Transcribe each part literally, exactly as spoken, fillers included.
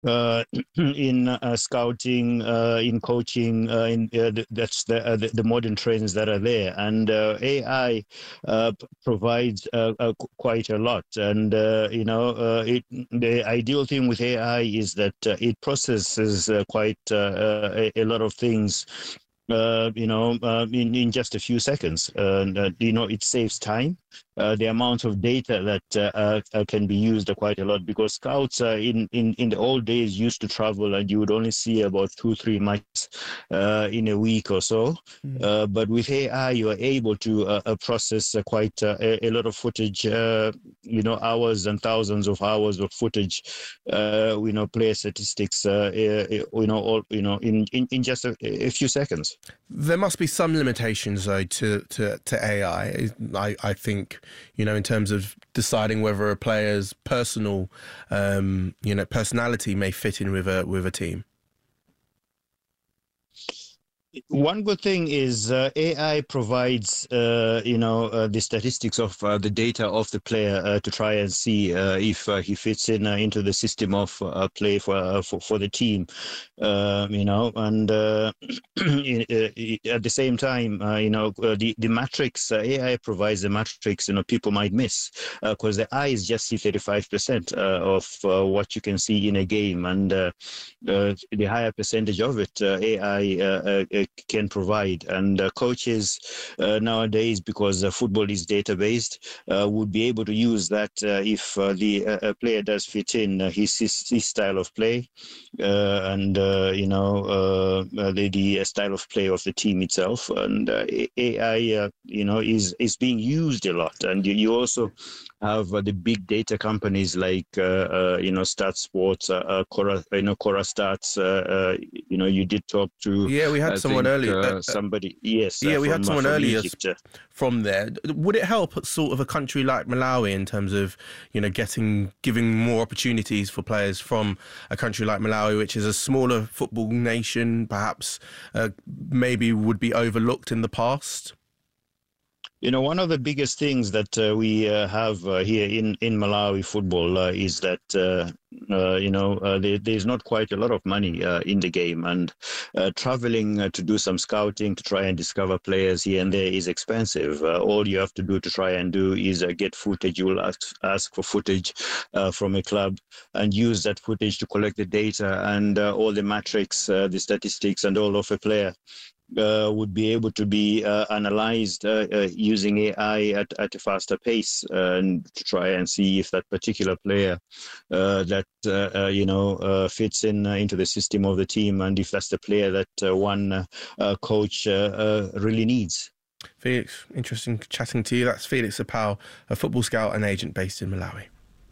uh, in uh, scouting, uh, in coaching, uh, in uh, th- that's the, uh, the the modern trends that are there, and uh, A I uh, p- provides uh, uh, qu- quite a lot. And uh, you know, uh, it the ideal thing with A I is that uh, it processes uh, quite uh, uh, a, a lot of things. Uh, you know, uh, in, in just a few seconds. Uh, and, uh, you know, it saves time. Uh, the amount of data that uh, uh, can be used are quite a lot because scouts uh, in, in, in the old days used to travel and you would only see about two, three matches uh, in a week or so. Mm. Uh, but with A I, you are able to uh, uh, process uh, quite uh, a, a lot of footage, uh, you know, hours and thousands of hours of footage, uh, you know, player statistics, uh, uh, you know, all, you know, in, in, in just a, a few seconds. There must be some limitations, though, to, to, to A I. I. I think, you know, in terms of deciding whether a player's personal, um, you know, personality may fit in with a with a team. One good thing is uh, A I provides, uh, you know, uh, the statistics of uh, the data of the player uh, to try and see uh, if uh, he fits in uh, into the system of uh, play for, uh, for for the team, uh, you know, and uh, at the same time, uh, you know, uh, the the matrix uh, A I provides the matrix, you know, people might miss because uh, the eyes just see thirty-five percent uh, of uh, what you can see in a game, and uh, uh, the higher percentage of it uh, A I uh, uh, can provide. And uh, coaches uh, nowadays, because uh, football is data based, uh, would be able to use that uh, if uh, the uh, player does fit in uh, his, his his style of play uh, and uh, you know uh, the, the style of play of the team itself. And uh, A I uh, you know is is being used a lot. And you, you also have uh, the big data companies like uh, uh, you know Stat Sports, uh, uh, Cora, you know Cora Stats. Uh, uh, you know you did talk to Yeah, we had I someone think, earlier. uh, Uh, somebody, yes, yeah, uh, we from, had uh, someone from earlier Egypt. Uh, from there. Would it help sort of a country like Malawi in terms of, you know, getting giving more opportunities for players from a country like Malawi, which is a smaller football nation, perhaps uh, maybe would be overlooked in the past? You know, one of the biggest things that uh, we uh, have uh, here in, in Malawi football uh, is that, uh, uh, you know, uh, there, there's not quite a lot of money uh, in the game. And uh, traveling uh, to do some scouting, to try and discover players here and there is expensive. Uh, all you have to do to try and do is uh, get footage. You will ask, ask for footage uh, from a club and use that footage to collect the data and uh, all the metrics, uh, the statistics and all of a player. Uh, would be able to be uh, analyzed uh, uh, using A I at, at a faster pace uh, and to try and see if that particular player uh, that uh, uh, you know uh, fits in uh, into the system of the team, and if that's the player that uh, one uh, uh, coach uh, uh, really needs. Felix, interesting chatting to you. That's Felix Apau, a football scout and agent based in Malawi.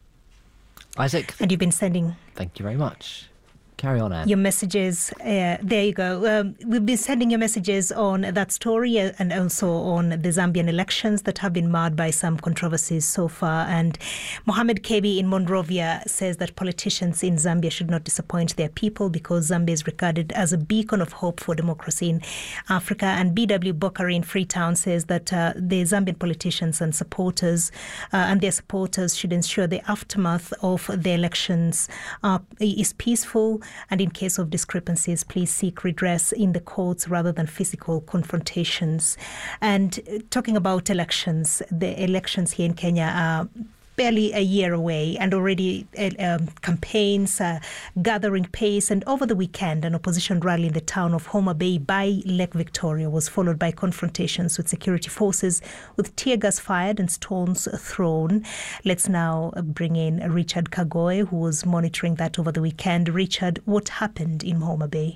Isaac. And you've been sending... Thank you very much. Carry on, Anne. Your messages, uh, there you go. Um, we've been sending your messages on that story and also on the Zambian elections that have been marred by some controversies so far. And Mohammed Kebi in Monrovia says that politicians in Zambia should not disappoint their people because Zambia is regarded as a beacon of hope for democracy in Africa. And B W Bokari in Freetown says that uh, the Zambian politicians and supporters uh, and their supporters should ensure the aftermath of the elections uh, is peaceful. And in case of discrepancies, please seek redress in the courts rather than physical confrontations. And talking about elections, the elections here in Kenya are barely a year away, and already uh, um, campaigns uh, gathering pace. And over the weekend, an opposition rally in the town of Homa Bay by Lake Victoria was followed by confrontations with security forces, with tear gas fired and stones thrown. Let's now bring in Richard Kagoe, who was monitoring that over the weekend. Richard, what happened in Homa Bay?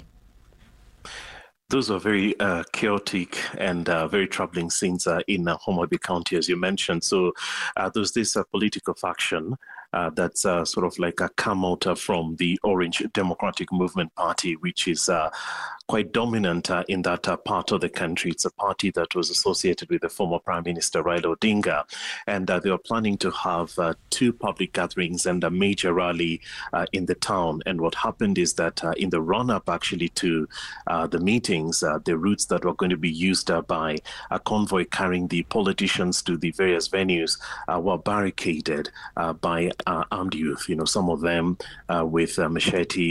Those are very uh, chaotic and uh, very troubling scenes uh, in uh, Homa Bay County, as you mentioned. So uh, there's this uh, political faction uh, that's uh, sort of like a come out uh, from the Orange Democratic Movement Party, which is uh, quite dominant uh, in that uh, part of the country. It's a party that was associated with the former Prime Minister Raila Odinga, and uh, they were planning to have uh, two public gatherings and a major rally uh, in the town. And what happened is that uh, in the run-up actually to uh, the meetings, uh, the routes that were going to be used uh, by a convoy carrying the politicians to the various venues uh, were barricaded uh, by uh, armed youth, you know, some of them uh, with uh, machete